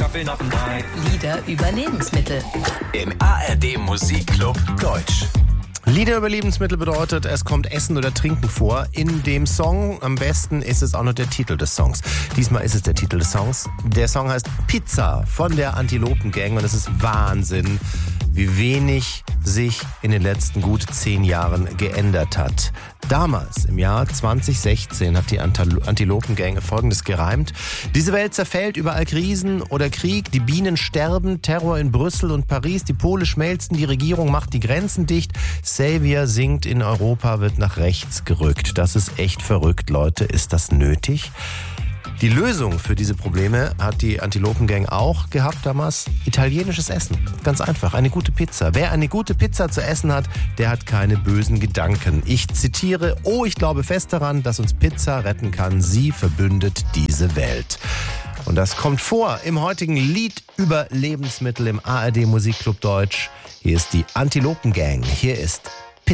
Kaffee noch ein Ei. Lieder über Lebensmittel. Im ARD Musikclub Deutsch. Lieder über Lebensmittel bedeutet, es kommt Essen oder Trinken vor in dem Song. Am besten ist es auch noch der Titel des Songs. Diesmal ist es der Titel des Songs. Der Song heißt Pizza von der Antilopen Gang und es ist Wahnsinn, wie wenig sich in den letzten gut 10 Jahren geändert hat. Damals, im Jahr 2016, hat die Antilopen Gang Folgendes gereimt. Diese Welt zerfällt, überall Krisen oder Krieg, die Bienen sterben, Terror in Brüssel und Paris, die Pole schmelzen, die Regierung macht die Grenzen dicht, Xavier singt, in Europa wird nach rechts gerückt. Das ist echt verrückt, Leute. Ist das nötig? Die Lösung für diese Probleme hat die Antilopen Gang auch gehabt damals. Italienisches Essen. Ganz einfach. Eine gute Pizza. Wer eine gute Pizza zu essen hat, der hat keine bösen Gedanken. Ich zitiere, ich glaube fest daran, dass uns Pizza retten kann. Sie verbündet diese Welt. Und das kommt vor im heutigen Lied über Lebensmittel im ARD Musikclub Deutsch. Hier ist die Antilopen Gang. Hier ist